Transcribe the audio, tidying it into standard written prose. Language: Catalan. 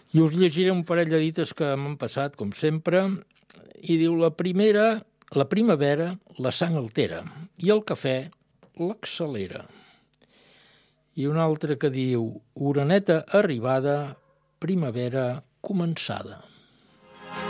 I us llegiré un parell de dites que m'han passat, com sempre, i diu la primavera la sang altera i el cafè l'accelera. I una altra que diu oreneta arribada, primavera començada.